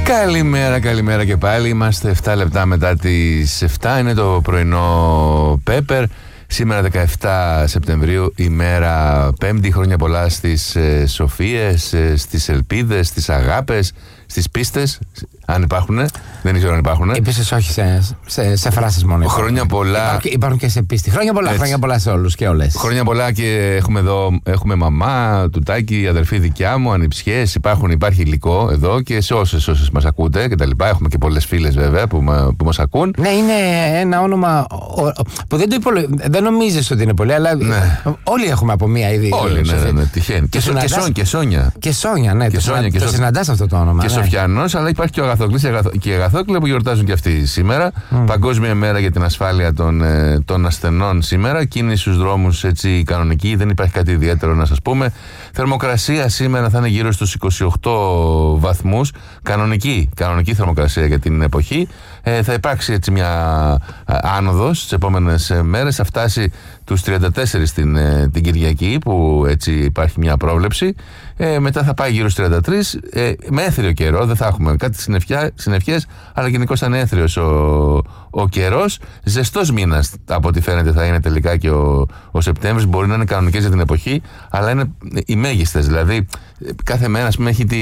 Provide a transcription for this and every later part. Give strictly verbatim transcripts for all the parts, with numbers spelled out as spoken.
Καλημέρα, καλημέρα και πάλι. Είμαστε εφτά λεπτά μετά τις εφτά. Είναι το πρωινό Πέπερ. Σήμερα δεκαεφτά Σεπτεμβρίου, ημέρα Πέμπτη. Χρόνια πολλά στις ε, σοφίες, ε, στις ελπίδες, στις αγάπες, στις πίστες. Αν υπάρχουν, δεν ξέρω αν υπάρχουν. Επίσης όχι σε, σε, σε φράσεις μόνο. Χρόνια πολλά. Υπάρχουν, υπάρχουν και σε πίστη. Χρόνια πολλά, χρόνια πολλά σε όλους και όλες. Χρόνια πολλά και έχουμε εδώ, έχουμε μαμά, τουτάκι, αδερφή δικιά μου, ανιψιές. Υπάρχουν, υπάρχει υλικό εδώ και σε όσες, όσες μας ακούτε και τα λοιπά. Έχουμε και πολλές φίλες βέβαια που, που μας ακούν. Ναι, είναι ένα όνομα που δεν το υπολο... δεν νομίζεις ότι είναι πολύ, αλλά ναι. Όλοι έχουμε από μία ήδη. Όλοι, ναι, ναι, ναι, τυχαίνει. Και, και, και, και Σόνια. Και Σόνια, ναι, και το, Σόνια, το, το συναντάς αυτό το όνομα. Και ναι. Σοφιανός, αλλά υπάρχει και ο Αγαθόκλης και η Αγαθόκλη που γιορτάζουν και αυτοί σήμερα. Mm. Παγκόσμια ημέρα για την ασφάλεια των, ε, των ασθενών σήμερα. Κίνηση στους δρόμους έτσι κανονική, δεν υπάρχει κάτι ιδιαίτερο να σας πούμε. Θερμοκρασία σήμερα θα είναι γύρω στους είκοσι οκτώ βαθμούς. Κανονική, κανονική θερμοκρασία για την εποχή. Ε, θα υπάρξει έτσι μια άνοδος τις επόμενες μέρες. Θα φτάσει τους τριάντα τέσσερα την, την Κυριακή που έτσι υπάρχει μια πρόβλεψη. Ε, μετά θα πάει γύρω στους τριάντα τρία ε, με έθριο καιρό. Δεν θα έχουμε κάτι συννεφιές, αλλά γενικώς θα είναι έθριος ο, ο καιρός. Ζεστός μήνας από ό,τι φαίνεται θα είναι τελικά και ο, ο Σεπτέμβρης. Μπορεί να είναι κανονικές για την εποχή, αλλά είναι οι μέγιστες. Δηλαδή κάθε μέρα ας πούμε, έχει τη,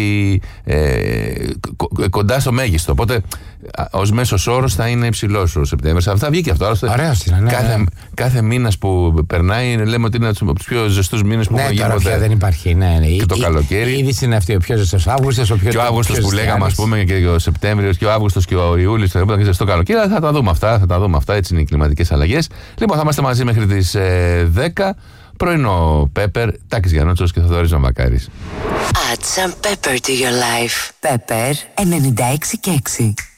ε, κοντά στο μέγιστο. Οπότε ως μέσος όρος θα είναι υψηλός ο Σεπτέμβρης. Αυτά βγήκε αυτό. Ωραίος είναι, ναι, κάθε, ναι. κάθε μήνας που περνάει λέμε ότι είναι από τους πιο ζεστούς μήνες που ναι, έχουν γίνει ποτέ. Ναι, δεν υπάρχει. Ναι, ναι. Και το καλοκαίρι. Η είδηση είναι αυτή, ο πιο ζεστός Αύγουστος. Ο πιο και ο Αύγουστος που λέγαμε, ας πούμε, και ο Σεπτέμβριος και ο Αύγουστος και ο Ιούλιος. Θα είναι ζεστό καλοκαίρι. Θα τα δούμε αυτά. Θα τα δούμε αυτά. Έτσι είναι οι κλιματικές αλλαγές. Λοιπόν, θα είμαστε μαζί μέχρι τις ε, δέκα. Πρωινό Πέπερ, Τάκης Γιαννότσος και Θοδωρής Βαμβακάρης. Add some pepper to your life. Pepper ενενήντα έξι και έξι.